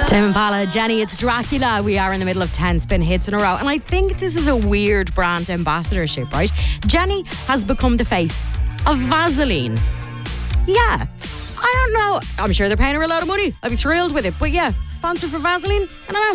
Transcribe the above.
Tim Impala, Jenny, it's Dracula. We are in the middle of 10 spin hits in a row. And I think this is a weird brand ambassadorship, right? Jenny has become the face of Vaseline. Yeah. I don't know. I'm sure they're paying her a lot of money. I'd be thrilled with it. But yeah, sponsor for Vaseline? I don't know.